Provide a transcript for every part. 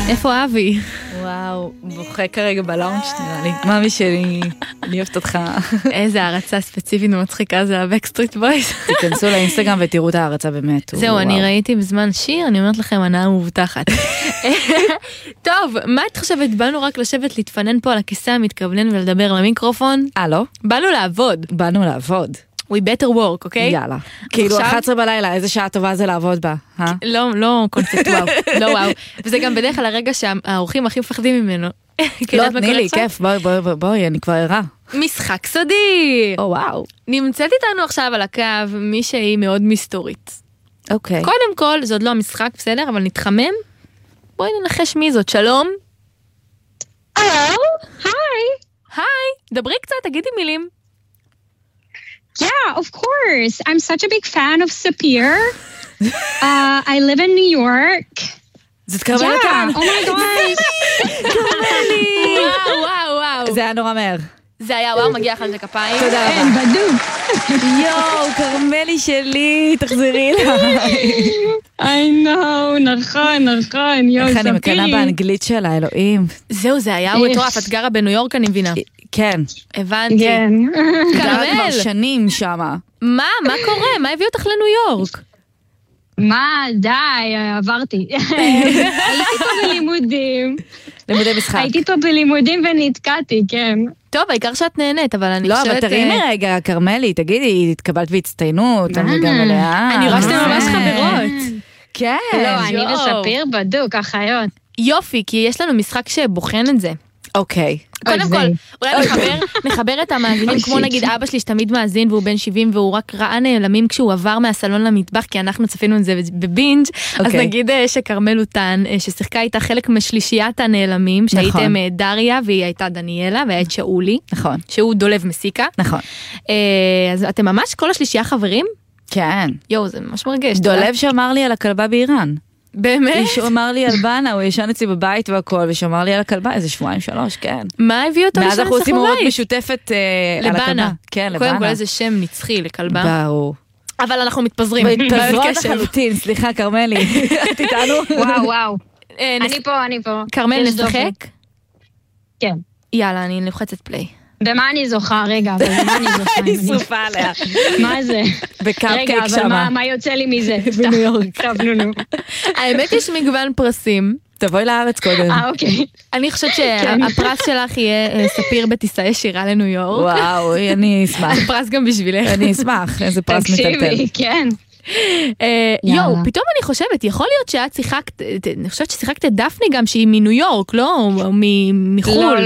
איפה אבי? וואו, בוכה כרגע בלאונג' נראה לי. מאמי שלי, אני אוהבת אותך. איזה הערצה ספציפית ומצחיקה זה הבקסטריט בויז. תיכנסו לאינסטגרם ותראו את הערצה באמת. זהו, אני ראיתי בזמן שיר, אני אומרת לכם, הנאה מובטחת. טוב, מה את חושבת? באנו רק לשבת להתפנן פה על הכיסא המתכוונן ולדבר למיקרופון? לא? באנו לעבוד. באנו לעבוד. We better work, אוקיי? יאללה. כאילו 11 בלילה, איזה שעה טובה זה לעבוד בה, לא קונספט וואו, לא וואו. וזה גם בדרך כלל הרגע שהאורחים הכי מפחדים ממנו. לא, תני לי, כיף, בואי, אני כבר ערה. משחק סודי! וואו. נמצאת איתנו עכשיו על הקו מישהי מאוד מסתורית. אוקיי. קודם כל, זה עוד לא המשחק, בסדר? אבל נתחמם. בואי ננחש מי זאת, שלום. הלו, היי. היי, דברי קצת, תגידי מילים. Yeah, of course. I'm such a big fan of Sapir. I live in New York. זאת כרמל כאן. Oh my gosh. קרמלי. וואו. זה היה נורא מהר. זה היה וואו, מגיע לך על זה כפיים. תודה כן, רבה. בדוק. יואו, קרמלי שלי, תחזרי אליי. I know, נכון, יואו, איך אני מקנה באנגלית שלה, אלוהים. זהו, זה היה מטורף, את גרה בניו יורק, אני מבינה. כן. הבנתי. כן. גרה כבר קרמל, שנים שמה. מה קורה? מה הביא אותך לניו יורק? מה, די, עברתי. הייתי פה בלימודים. לימודי משחק. הייתי פה בלימודים ונתקעתי, כן. טוב, העיקר שאת נהנית, אבל אני לא, חושבת... אבל תראי רגע, קרמלי, תגידי, התקבלת בהצטיינות, אני גם מלאה. אני רואה שאתם ממש חברות. כן. לא, אני וספיר בדוק, אחיות. יופי, כי יש לנו משחק שבוחן את זה. אוקיי. קודם כל, אולי נחבר את המאזינים, כמו נגיד אבא שלי שתמיד מאזין והוא בן 70 והוא רק ראה נעלמים כשהוא עבר מהסלון למטבח, כי אנחנו צפינו את זה בבינג', אז נגיד שקרמל אותן, ששיחקה איתה חלק משלישיית הנעלמים, שהייתם דריה והיא הייתה דניאלה והיה את שאולי, נכון. שהוא דולב מסיקה. נכון. אז אתם ממש כל השלישייה חברים? כן. יואו, זה ממש מרגש. דולב שאמר לי על הכלבה באיראן. באמת? הוא אמר לי על בנה, הוא ישן אצלי בבית והכל, ושאמר לי על הכלבה, איזה 2-3, כן. מה הביא אותו לשם מאז אנחנו אצלך עושים הורות בבית? משותפת על הכלבה. לבנה. כן, לבנה. קודם כל איזה שם נצחי לכלבה. ברור. אבל אנחנו מתפזרים. מתפזרות לחלוטין, סליחה, קרמלי. את איתנו? וואו. אני פה. קרמל, נשחק? כן. יאללה, אני לוחצת פליי. במה אני זוכה? רגע, אבל במה אני זוכה? אני שרופה עליה. מה זה? בקאפקייק רגע, אבל שמה. מה יוצא לי מזה? בניו יורק. טוב, נו. האמת יש מגוון פרסים. תבואי לארץ קודם. אוקיי. אני חושבת שהפרס שלך יהיה ספיר בטיסה ישירה לניו יורק. וואו, אני אשמח. פרס גם בשבילך. אני אשמח, איזה פרס מטלטל. תקשיבי, כן. יואו, פתאום אני חושבת, יכול להיות שאת שיחקת, אני חושבת ששיחקת את דפני גם שהיא מניו יורק, לא? או מחול.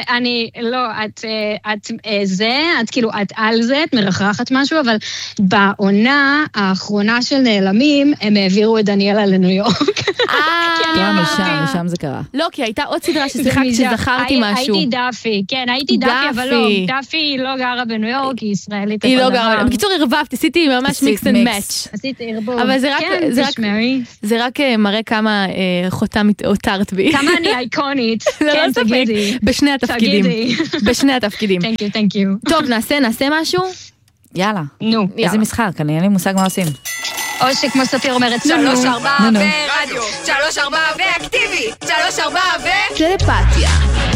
את כאילו, את על זה, את מרחרחת משהו, אבל בעונה האחרונה של נעלמים, הם העבירו את דניאלה לניו יורק. משם זה קרה. לא, כי הייתה עוד סדרה ששיחקת שזכרתי משהו. הייתי דפי, כן, הייתי דפי, אבל לא, דפי לא גרה בניו יורק, היא ישראלית. היא לא גרה, בקיצור ערבבת, עשיתי ממש מיקס אנד מאץ'. עשיתי ערבוב. אבל זה רק מראה כמה חותם הותרת בי. כמה אני אייקונית. כן, תגידי. בשני התפקידים. בשני התפקידים. Thank you. טוב, נעשה משהו? יאללה. נו. איזה משחק, אין לי מושג מה עושים. או שכמו ספיר אומרת 3-4 ורדיו, 3-4 ואקטיבי, 3-4 טלפתיה.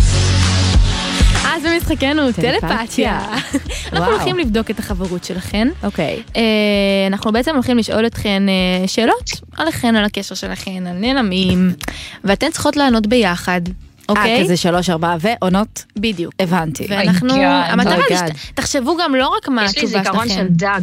אז במשחקנו טלפתיה. אנחנו הולכים לבדוק את החברות שלכן. אוקיי. אנחנו בעצם הולכים לשאול אתכן שאלות עליכן, על הקשר שלכן, על נעלמים, ואתן צריכות לענות ביחד. אוקיי? כזה 3-4 ועונות? בדיוק. הבנתי. ואנחנו, המטרה תחשבו גם לא רק מה התשובה שלכם. יש לי זיכרון של דג.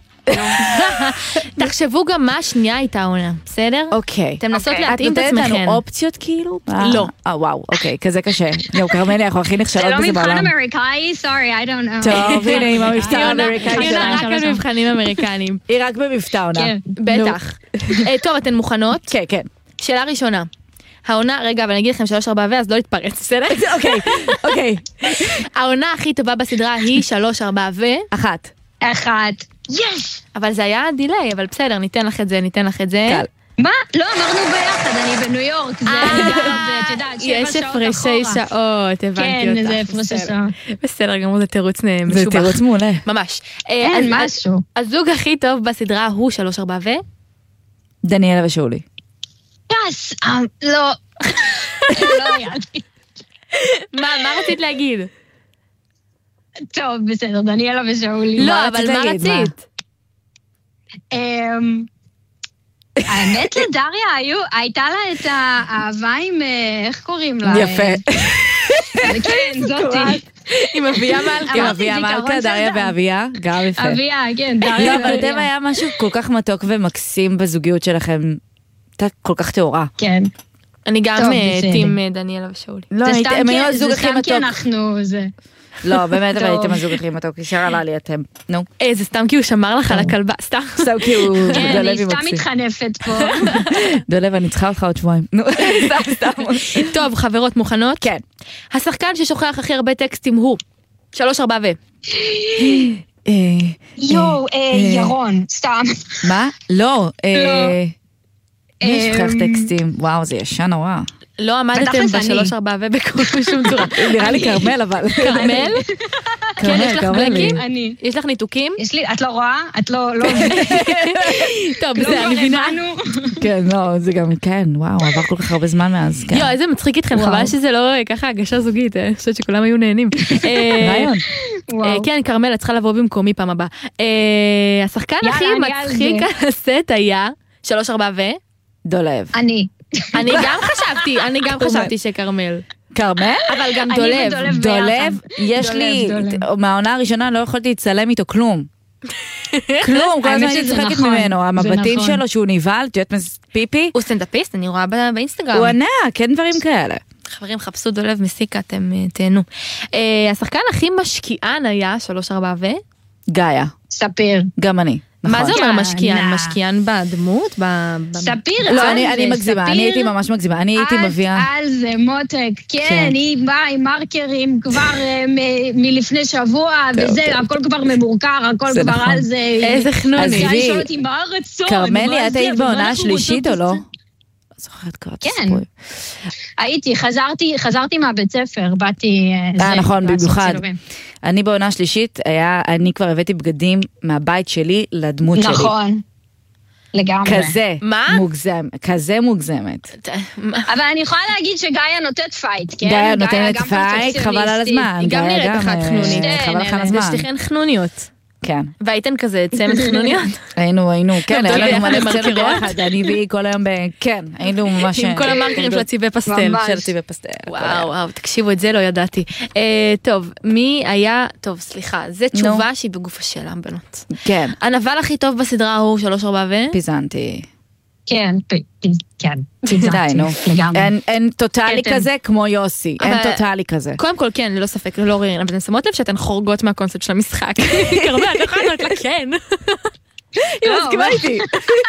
תחשבו גם מה השנייה הייתה עונה, בסדר? אוקיי. אתם נסות להתאים את את נותנת עצמכם. לנו אופציות כאילו? לא. וואו, אוקיי, כזה קשה. יו, קרמלי, אנחנו הכי נכשלות זה לא בזה בעולם. מבחן אמריקאי? Sorry, I don't know. טוב, הנה, עם המבטא האמריקאי היא שלה. רק על מבחנים אמריקנים. היא רק במבטא עונה. כן. בטח. טוב, אתן מוכנות? כן, כן. שאלה ראשונה. העונה, רגע, אבל אני אגיד לכם 3-4 אז לא להתפרץ, בסדר? אוקיי. העונה הכי טובה בסדרה היא 3-4 אחת. יש! אבל זה היה דיליי, אבל בסדר, ניתן לך את זה. קל. מה? לא, אמרנו ביחד, אני בניו יורק. זה את יודעת, 7 יש שעות אחורה. הפרשי שעות, הבנתי אותך. כן, זה הפרשי שעות. בסדר, גמור, זה תירוץ משובח. זה תירוץ מעולה. ממש. אין משהו. הזוג הכי טוב בסדרה הוא 3-4 דניאלה ושאולי. יס, לא, לא ידעתי. מה רצית להגיד? טוב, בסדר, דניאלה ושאולי. לא, אבל מה רצית? האמת לדריה הייתה לה את האהבה עם, איך קוראים לה? יפה. כן, זאתי. עם אביה מלכה. עם אביה מלכה, דריה ואביה, גם יפה. אביה, כן, דריה לא, אבל אתם היה משהו כל כך מתוק ומקסים בזוגיות שלכם. הייתה כל כך טהורה. כן. אני גם טים דניאלה ושאולי. לא, הם היו הזוג הכי זה סתם מתוק. כי אנחנו, זה... לא, באמת, אבל הייתם הזוג הכי מתוק. ישר עלה לי אתם. נו. זה סתם כי הוא שמר לך על הכלבה, סתם. סתם כי הוא כן, דולב אני עם סתם מקסים. מתחנפת פה. דולב, אני צריכה אותך עוד שבועיים. נו, סתם. טוב, חברות מוכנות? כן. השחקן ששוכח הכי הרבה טקסטים הוא 3, 4 ו... יואו, ירון, סתם. מה? לא. מי שוכח טקסטים? וואו, זה ישן נורא. לא עמדתם ב3, 4 ו בכל שום צורה. נראה לי קרמל, אבל. קרמל? כן, יש לך בלקים? אני. יש לך ניתוקים? יש לי, את לא רואה? את לא... טוב, זה אני מבינה. כן, לא, זה גם, כן, וואו, עבר כל כך הרבה זמן מאז. יואו, איזה מצחיק איתכם, חבל שזה לא ככה הגשה זוגית, אני חושבת שכולם היו נהנים. רעיון. כן, קרמל, את צריכה לבוא במקומי פעם הבאה. השחקן הכי מצחיק על הסט היה 3, 4 ו... דולב. אני גם חשבתי שקרמל. קרמל? אבל גם אני דולב. ודולב דולב, יש לי, מהעונה הראשונה לא יכולתי לצלם איתו כלום. כלום, כל הזמן אני צוחקת ממנו, המבטים שלו שהוא נבהל, תהיית פיפי. הוא סטנדאפיסט, אני רואה באינסטגרם. הוא ענק, כן דברים כאלה. חברים, חפשו דולב מסיקה, אתם תהנו. השחקן הכי משקיען היה 3, 4 ו... גאיה. ספיר. גם אני. מה זה אומר משקיען? משקיען בדמות? ספיר. לא, אני מגזימה, אני הייתי ממש מגזימה, אני הייתי מביאה. על זה מותק, כן, היא באה עם מרקרים כבר מלפני שבוע, וזה, הכל כבר ממורקר, הכל כבר על זה. איזה חנוני. אז שאלתי, מה הרצון? קרמלי, את היית בעונה השלישית או לא? זוכרת קראת סיפור. הייתי, חזרתי מהבית ספר, באתי... נכון, במיוחד. אני בעונה השלישית, אני כבר הבאתי בגדים מהבית שלי לדמות שלי. נכון, לגמרי. כזה מוגזמת. אבל אני יכולה להגיד שגאיה נותנת פייט, כן? גאיה נותנת פייט, חבל על הזמן. היא גם נראית אחת חנונית. חבל על הזמן. יש לכן חנוניות. כן. והייתן כזה צמד חנוניות? היינו, כן, היה לנו מלא מרקרים ביחד, אני והיא כל היום כן, היינו ממש... עם כל המרקרים של הצבעי פסטל. של צבעי פסטל. וואו, תקשיבו, את זה לא ידעתי. טוב, מי היה... טוב, סליחה, זו תשובה שהיא בגוף השאלה, בנות. כן. הנבל הכי טוב בסדרה הוא 3, 4 ו... פיזנתי. כן, די, נו. אין טוטלי כזה כמו יוסי, אין טוטלי כזה. קודם כל, כן, ללא ספק, לא ראיין, אבל אתן שמות לב שאתן חורגות מהקונספט של המשחק. קרמל, את יכולה לענות לה כן. היא מסכימה איתי.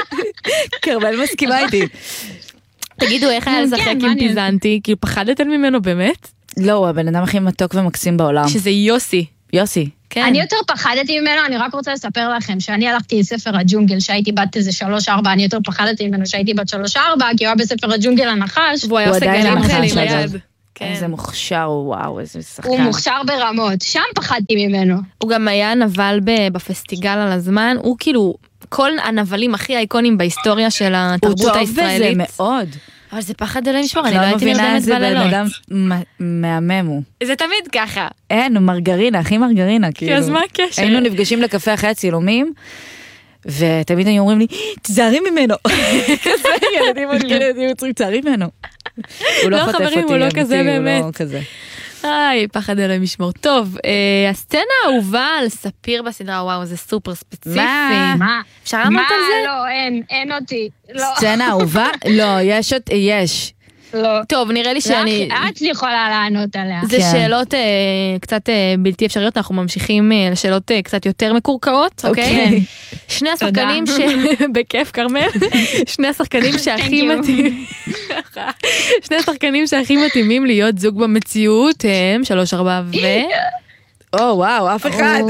קרמל מסכימה איתי. תגידו, איך היה לשחק עם פיזנטי? כאילו, פחדתם ממנו באמת? לא, הוא הבן אדם הכי מתוק ומקסים בעולם. שזה יוסי. יוסי. אני יותר פחדתי ממנו, אני רק רוצה לספר לכם שאני הלכתי לספר הג'ונגל שהייתי בת איזה 3-4, אני יותר פחדתי ממנו שהייתי בת 3-4, כי הוא היה בספר הג'ונגל הנחש. והוא היה עושה גלים כאלה עם היד. איזה מוכשר, וואו, איזה שחקן. הוא מוכשר ברמות, שם פחדתי ממנו. הוא גם היה נבל בפסטיגל על הזמן, הוא כאילו, כל הנבלים הכי אייקונים בהיסטוריה של התרבות הישראלית. הוא טוב בזה מאוד. אבל זה פחד אלוהים לשמור, אני לא הייתי נרדמת בלילות. זה בן אדם מהמם הוא. זה תמיד ככה. אין, הוא מרגרינה, הכי מרגרינה, כאילו. אז מה הקשר? היינו נפגשים לקפה אחרי הצילומים, ותמיד היו אומרים לי, תזהרי ממנו. כזה ילדים עוד כאלה, ילדים יוצרים, תזהרי ממנו. הוא לא חוטף אותי, הוא לא כזה באמת. הוא לא כזה. פחד אלוהים לשמור. טוב, הסצנה האהובה על ספיר בסדרה, וואו, זה סופר ספציפי. מה? אפשר לעמוד על זה? לא, אין אותי. סצנה אהובה? לא, יש. לא. טוב, נראה לי שאני... את יכולה לענות עליה. זה שאלות קצת בלתי אפשריות, אנחנו ממשיכים לשאלות קצת יותר מקורקעות, אוקיי? שני השחקנים בכיף, קרמל. שני השחקנים שהכי מתאימים... שני השחקנים שהכי מתאימים להיות זוג במציאות הם 3, 4 ו... וואו, אף אחד.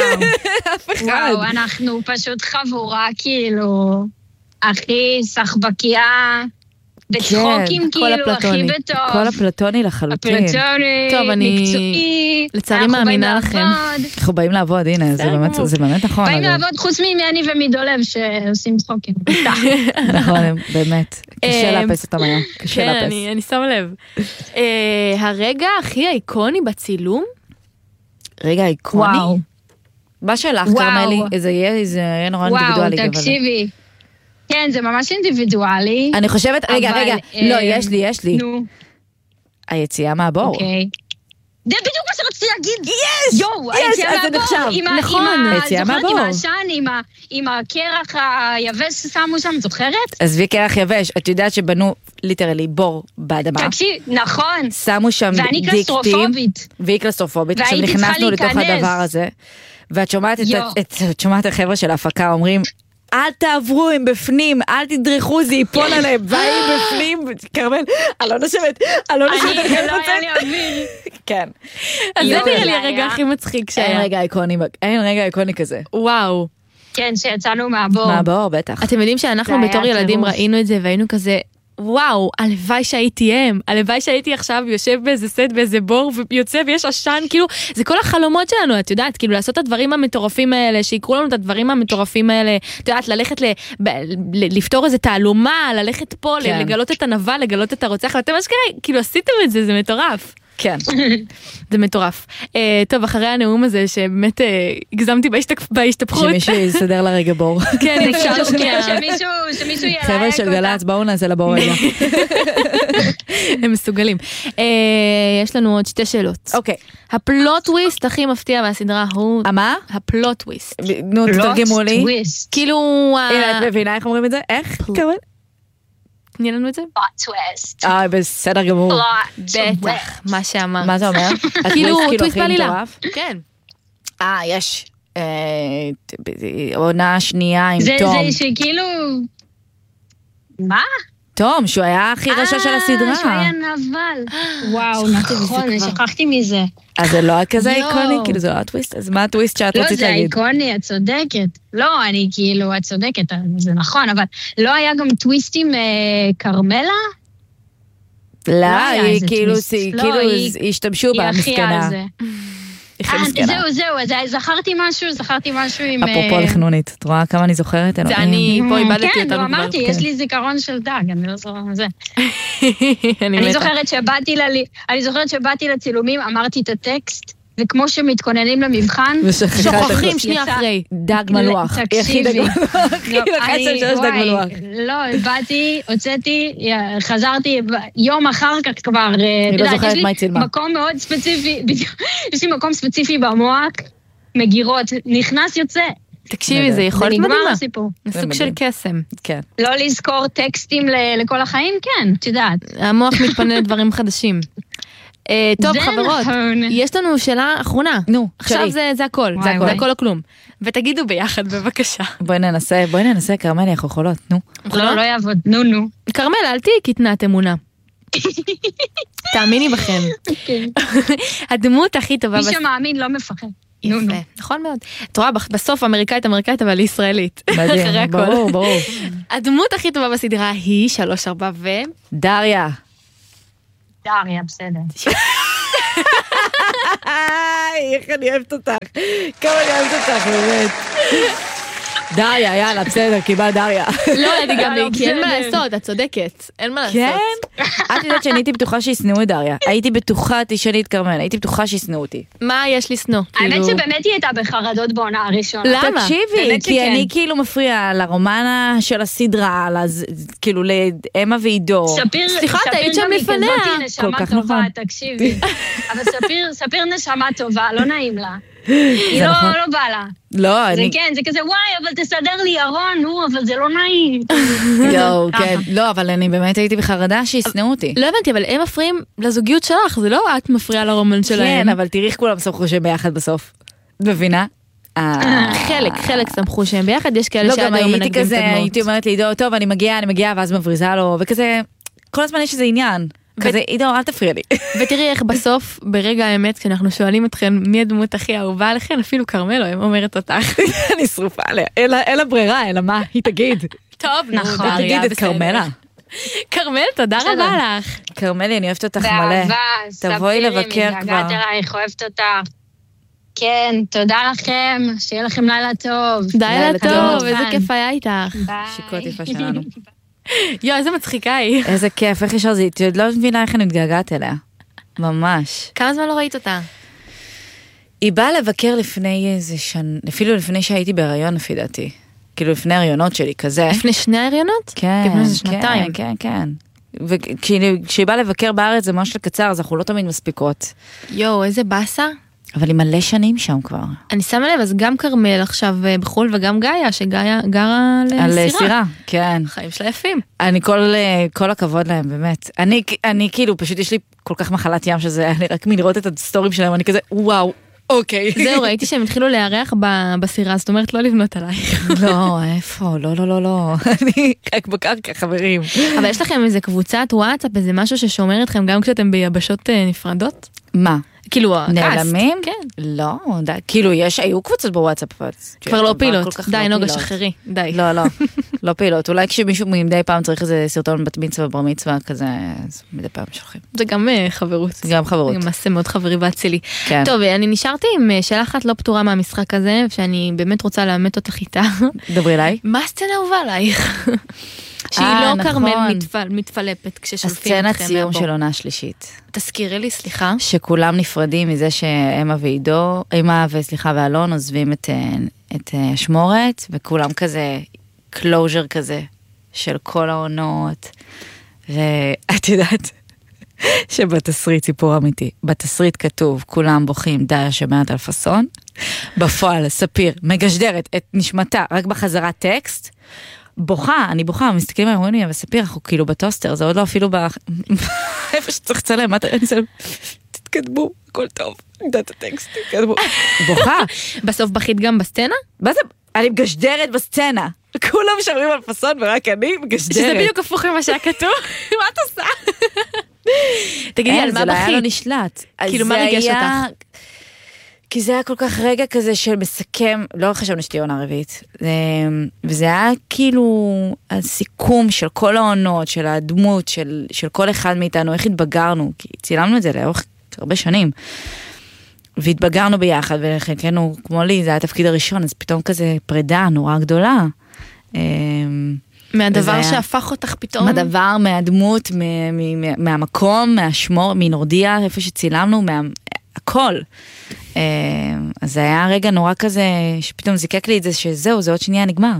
וואו, אנחנו פשוט חבורה, כאילו, הכי סחבקייה... בצחוקים כאילו, הכי בטוב. כל הפלטוני לחלוטין. הפלטוני, מקצועי. איתי. לצערי מאמינה לכם. אנחנו באים לעבוד, הנה, זה באמת נכון. באים לעבוד חוץ ממני ומדולב שעושים צחוקים. נכון, באמת. קשה לאפס אותם היום. קשה לאפס. כן, אני שם לב. הרגע הכי איקוני בצילום? רגע איקוני? מה שלך, קרמלי? זה יהיה נורא אינדיבידואלי. וואו, תקשיבי. כן, זה ממש אינדיבידואלי. אני חושבת, רגע, לא, יש לי. נו. היציאה מהבור. אוקיי. זה בדיוק מה שרציתי להגיד. יואו, היציאה מהבור. היציאה מהבור. עם העשן, עם הקרח היבש שמו שם, זוכרת? עזבי קרח יבש, את יודעת שבנו ליטרלי בור באדמה. תקשיב, נכון. שמו שם דיקטים. ואני קלסטרופובית. והיא קלסטרופובית. עכשיו נכנסנו לתוך הדבר הזה. ואת שומעת החבר'ה של ההפקה אומרים, אל תעברו, הם בפנים, אל תדרכו, זה ייפול עליהם, והיא בפנים, קרמל, אני לא נושבת. אני לא היה לי אוויר. כן. אז זה נראה לי הרגע הכי מצחיק שהיה. אין רגע איקוני כזה. וואו. כן, שיצאנו מהבור. מהבור, בטח. אתם יודעים שאנחנו בתור ילדים ראינו את זה, והיינו כזה, וואו, הלוואי שהייתי הלוואי שהייתי עכשיו יושב באיזה סט, באיזה בור, ויוצא ויש עשן, כאילו, זה כל החלומות שלנו, את יודעת, כאילו, לעשות את הדברים המטורפים האלה, שיקרו לנו את הדברים המטורפים האלה, את יודעת, ללכת לפתור איזה תעלומה, ללכת פה, לגלות את הנבל, לגלות את הרוצח, ואתם אשכרה, כאילו, עשיתם את זה, זה מטורף. כן. זה מטורף. טוב, אחרי הנאום הזה, שבאמת הגזמתי בהשתפכות. שמישהו יסדר לרגע בור. כן, אפשר שמישהו ילהק אותה. חבר'ה של גל"צ, בואו נעשה לבור רגע. הם מסוגלים. יש לנו עוד 2 שאלות. אוקיי. הפלוט טוויסט הכי מפתיע מהסדרה הוא... מה? הפלוט טוויסט. נו, תתרגמו לי. כאילו... הנה, את מבינה איך אומרים את זה? איך? כמובן. תני לנו את זה? טוויסט. בסדר גמור. בטח, מה שאמרת. מה זה אומר? כאילו, טוויסט בעלילה. כן. יש. עונה שנייה עם תום. זה שכאילו... מה? תום, שהוא היה הכי רשע של הסדרה. שהוא היה נבל. וואו, נכון, אני שכחתי מזה. אז זה לא היה כזה איקוני? כאילו זה לא הטוויסט? אז מה הטוויסט שאת רצית להגיד? לא, זה איקוני, את צודקת. לא, אני כאילו, את צודקת, זה נכון, אבל לא היה גם טוויסט עם קרמלה? לא, היא כאילו, השתמשו בה, מסכנה. זהו, זכרתי משהו עם... אפרופו לחנונית, את רואה כמה אני זוכרת? זה אני פה איבדתי אותנו כבר. כן, אמרתי, יש לי זיכרון של דג, אני לא זוכרת זה. אני זוכרת שבאתי לצילומים, אמרתי את הטקסט, וכמו שמתכוננים למבחן, שוכחים שנייה אחרי. דג מלוח. תקשיבי. וואי, לא, באתי, הוצאתי, חזרתי, יום אחר כך כבר, אני לא זוכרת מה הצילמה. מקום מאוד ספציפי, יש לי מקום ספציפי במוח, מגירות, נכנס יוצא. תקשיבי, זה יכול להיות מדהימה. נגמר הסיפור. זה סוג של קסם. כן. לא לזכור טקסטים לכל החיים, כן, את יודעת. המוח מתפנה לדברים חדשים. טוב, חברות, יש לנו שאלה אחרונה. נו, עכשיו זה הכל, זה הכל או כלום. ותגידו ביחד, בבקשה. בואי ננסה, קרמלי, אנחנו יכולות, נו. לא יעבוד, נו. קרמל, אל תהי קטנת אמונה. תאמיני בכם. הדמות הכי טובה... מי שמאמין לא מפחד. יפה, נכון מאוד. את רואה, בסוף אמריקאית, אבל היא ישראלית. מדהים, ברור. הדמות הכי טובה בסדרה היא 3-4 דריה. דריה, בסדר. איך אני אוהבת אותך. כמה אני אוהבת אותך, באמת. דריה, יאללה, בסדר, קיבל דריה. לא, אני גם, כי אין מה לעשות, את צודקת. אין מה לעשות. כן? את יודעת שאני הייתי בטוחה שיסנאו את דריה. הייתי בטוחה, תשאלי את קרמל, הייתי בטוחה שיסנאו אותי. מה יש לשנוא? האמת שבאמת היא הייתה בחרדות בעונה הראשונה. למה? תקשיבי, כי אני כאילו מפריעה לרומנה של הסדרה, כאילו לאמה ועידו. סליחה, אתה היית שם לפניה. כל כך נכון. תקשיבי. אבל ספיר נשמה טובה, לא נעים לה. היא לא בא לה. לא, אני... זה כזה, וואי, אבל תסדר לי ירון, אבל זה לא נעים. יואו, כן. לא, אבל אני באמת הייתי בחרדה שיסנאו אותי. לא הבנתי, אבל הם מפריעים לזוגיות שלך, זה לא את מפריעה לרומן שלהם. כן, אבל תראי איך כולם סמכו שהם ביחד בסוף. מבינה? חלק סמכו שהם ביחד, יש כאלה שעד היום מנגדים את הדמות. הייתי אומרת לעידו, טוב, אני מגיעה, ואז מבריזה לו, וכזה, כל הזמן יש איזה עניין. כזה, עידו, אל תפריע לי. ותראי איך בסוף, ברגע האמת, כשאנחנו שואלים אתכן מי הדמות הכי אהובה עליכן, אפילו קרמלו, הם אומרת אותך. אני שרופה עליה. אין לה ברירה, אלא מה? היא תגיד. טוב, נכון. תגיד את קרמלה. קרמל, תודה רבה לך. קרמלי, אני אוהבת אותך מלא. באהבה, תבואי לבקר כבר. מתגעגעת אלייך, אוהבת אותך. כן, תודה לכם, שיהיה לכם לילה טוב. לילה טוב, איזה כיף היה איתך. שיקות יפה שלנו. יו, איזה מצחיקה היא. איזה כיף, איך ישר זה, את עוד לא מבינה איך אני מתגעגעת אליה. ממש. כמה זמן לא ראית אותה? היא באה לבקר לפני איזה שנה, אפילו לפני שהייתי בהיריון, לפי דעתי. כאילו לפני הריונות שלי, כזה. לפני 2 הריונות? כן, לפני איזה 2. כן. וכשהיא באה לבקר בארץ זה משהו קצר, אז אנחנו לא תמיד מספיקות. יו, איזה באסה. אבל היא מלא שנים שם כבר. אני שמה לב, אז גם קרמל עכשיו בחול, וגם גאיה, שגאיה גרה לסירה. על סירה, כן. חיים שלה יפים. אני כל הכבוד להם, באמת. אני כאילו, פשוט יש לי כל כך מחלת ים שזה, אני רק מלראות את הסטורים שלהם, אני כזה, וואו, אוקיי. זהו, ראיתי שהם התחילו להיערך בסירה, זאת אומרת, לא לבנות עלייך. לא, איפה? לא. אני רק בקרקע, חברים. אבל יש לכם איזה קבוצת וואטסאפ, איזה משהו ששומר אתכם גם כשאתם ביבשות נפרדות? מה? כאילו הקאסט. נעלמים? כן. לא, כאילו היו קבוצות בוואטסאפ. כבר לא פעילות, די נוגה שחררי, די. לא פעילות, אולי כשמישהו מדי פעם צריך איזה סרטון בת מצווה, בר מצווה, כזה, אז מדי פעם שולחים. זה גם חברות. גם חברות. זה גם מעשה מאוד חברי ואצילי. טוב, אני נשארתי עם שאלה אחת לא פתורה מהמשחק הזה, שאני באמת רוצה לאמת אותך איתה. דברי אליי. מה הסצנה אהובה עלייך? שהיא לא קרמל מתפלפת כששולפים אתכם הסצנת סיום של עונה שלישית. תזכירי לי, סליחה. שכולם נפרדים מזה שאמה ואלון עוזבים את שמורת, וכולם כזה, קלוז'ר כזה, של כל העונות. ואת יודעת שבתסריט, סיפור אמיתי, בתסריט כתוב, כולם בוכים, דיה שמעת על פסון, בפועל, ספיר, מגשדרת את נשמתה, רק בחזרת טקסט, אני בוכה, מסתכלים עליהם, אומרים לי, וספיר, אנחנו כאילו בטוסטר, זה עוד לא אפילו איפה שצריך צלם, מה אני צלם? תתקדמו, הכל טוב, יודעת הטקסט, תתקדמו. בוכה. בסוף בכית גם בסצנה? מה זה? אני מגשדרת בסצנה. כולם שומרים על פסון ורק אני מגשדרת. שזה בדיוק הפוך ממה שהיה כתוב. מה את עושה? תגידי, על מה בכית? זה לא היה לא נשלט. כאילו, מה ריגש אותך? כי זה היה כל כך רגע כזה של מסכם, לא חשבנו שתהיה עונה רביעית, וזה היה כאילו הסיכום של כל העונות, של הדמות, של כל אחד מאיתנו, איך התבגרנו, כי צילמנו את זה לאורך הרבה שנים, והתבגרנו ביחד, וחלקנו, כמו לי, זה היה התפקיד הראשון, אז פתאום כזה פרידה נורא גדולה. מהדבר שהפך אותך פתאום? מהדבר, מהדמות, מהמקום, מהשמור, מנורדיה, איפה שצילמנו, הכל. אז זה היה רגע נורא כזה, שפתאום זיקק לי את זה, שזהו, זה עוד שנייה נגמר.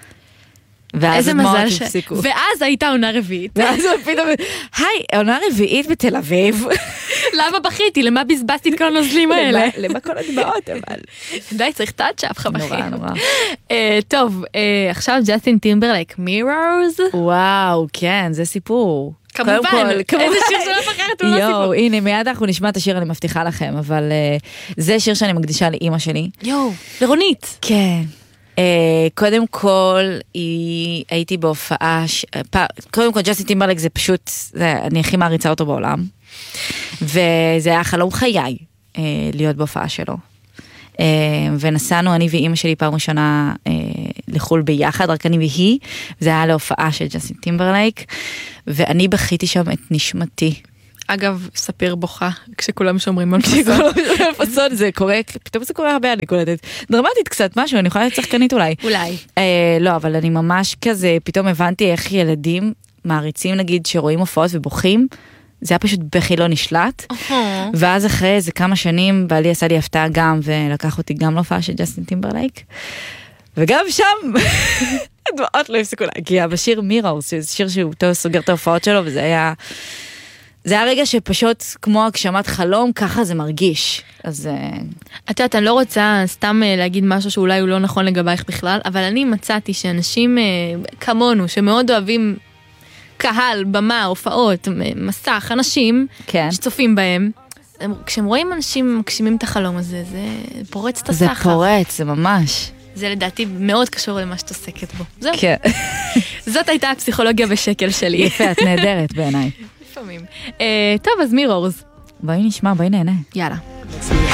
איזה מזל ואז הייתה עונה רביעית. ואז פתאום, היי, עונה רביעית בתל אביב. למה בכיתי? למה בזבזתי את כל הנוזלים האלה? למה כל הדמעות, אבל. די, צריך טאצ'אפ, חבכים. נורא. טוב, עכשיו ג'סטין טימברלייק, מירורס. וואו, כן, זה סיפור. כמובן, איזה שיר שלא פחרת, הוא לא סיפור. הנה, מיד אנחנו נשמע את השיר, אני מבטיחה לכם, אבל זה שיר שאני מקדישה לאמא שלי. לרונית. כן. קודם כל, הייתי בהופעה, קודם כל ג'סטין טימברלייק זה פשוט, אני הכי מעריצה אותו בעולם, וזה היה חלום חיי להיות בהופעה שלו. ונסענו אני ואימא שלי פעם ראשונה לחול ביחד, רק אני והיא, זה היה להופעה של ג'סטין טימברלייק, ואני בכיתי שם את נשמתי. אגב, ספיר בוכה, כשכולם שומרים על פסון. זה קורה, פתאום זה קורה הרבה, אני קולטת. דרמטית קצת משהו, אני יכולה להיות שחקנית אולי. לא, אבל אני ממש כזה, פתאום הבנתי איך ילדים מעריצים, נגיד, שרואים הופעות ובוכים, זה היה פשוט בכי לא נשלט. ואז אחרי איזה כמה שנים, בעלי עשה לי הפתעה גם, ולקח אותי גם להופעה של ג'סטין טימברלייק. וגם שם, הדמעות לא הפסיקו להגיע, בשיר מירורס, שזה שיר שהוא סוגר את ההופעות שלו, וזה היה... זה היה רגע שפשוט כמו הגשמת חלום, ככה זה מרגיש. אז... את יודעת, אני לא רוצה סתם להגיד משהו שאולי הוא לא נכון לגבייך בכלל, אבל אני מצאתי שאנשים כמונו, שמאוד אוהבים קהל, במה, הופעות, מסך, אנשים שצופים בהם, כשהם רואים אנשים מגשימים את החלום הזה, זה פורץ את הסחר. זה פורץ, זה ממש. זה לדעתי מאוד קשור למה שאת עוסקת בו. זהו. כן. זאת הייתה הפסיכולוגיה בשקל שלי. יפה, את נהדרת בעיניי. לפעמים. טוב, אז מירורס. בואי נשמע, בואי נהנה. יאללה.